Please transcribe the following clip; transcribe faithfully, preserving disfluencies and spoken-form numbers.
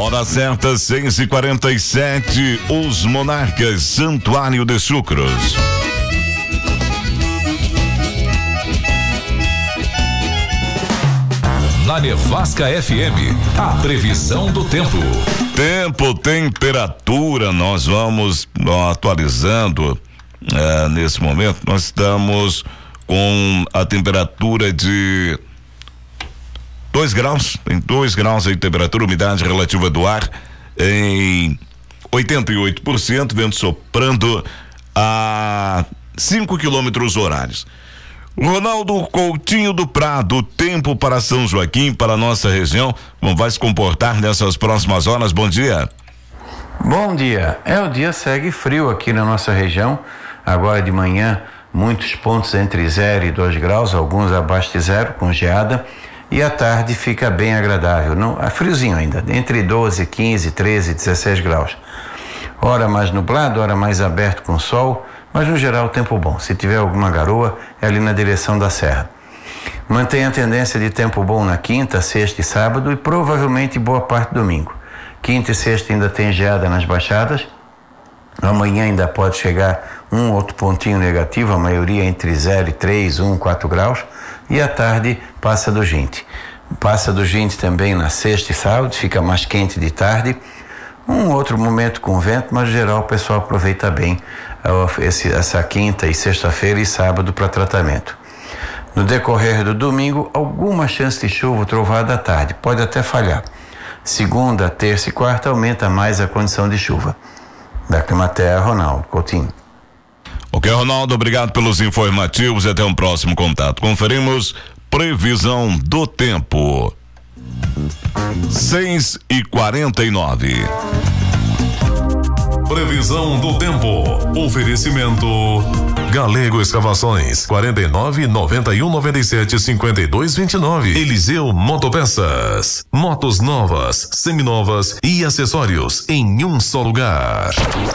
Hora certa, seis e quarenta e sete, os Monarcas, Santuário de Sucros. Na Nevasca F M, a previsão do tempo. Tempo, temperatura, nós vamos ó, atualizando é, nesse momento. Nós estamos com a temperatura de dois graus, tem dois graus aí de temperatura, umidade relativa do ar em oitenta e oito por cento, vento soprando a cinco quilômetros horários. Ronaldo Coutinho do Prado, tempo para São Joaquim, para a nossa região, como vai se comportar nessas próximas horas? Bom dia. Bom dia. É, o dia segue frio aqui na nossa região. Agora de manhã, muitos pontos entre zero e dois graus, alguns abaixo de zero, com geada. E à tarde fica bem agradável. Não, é friozinho ainda, entre doze, quinze, treze, dezesseis graus. Hora mais nublado, hora mais aberto com sol. Mas no geral tempo bom. Se tiver alguma garoa, é ali na direção da serra. Mantém a tendência de tempo bom na quinta, sexta e sábado e provavelmente boa parte do domingo. Quinta e sexta ainda tem geada nas baixadas. Amanhã ainda pode chegar um outro pontinho negativo, a maioria entre zero e três, um, quatro graus. E à tarde passa dos vinte. Passa dos vinte também na sexta e sábado, fica mais quente de tarde. Um outro momento com vento, mas no geral o pessoal aproveita bem esse, essa quinta e sexta-feira e sábado para tratamento. No decorrer do domingo, alguma chance de chuva ou trovada à tarde, pode até falhar. Segunda, terça e quarta aumenta mais a condição de chuva. Da Climaterra, Ronaldo Coutinho. Ok, Ronaldo, obrigado pelos informativos e até um próximo contato. Conferimos previsão do tempo. seis e quarenta e nove. Previsão do tempo. Oferecimento Galego Escavações, quarenta e nove, noventa e um, noventa e sete, cinquenta e dois, vinte e nove. Eliseu Motopeças. Motos novas, seminovas e acessórios em um só lugar.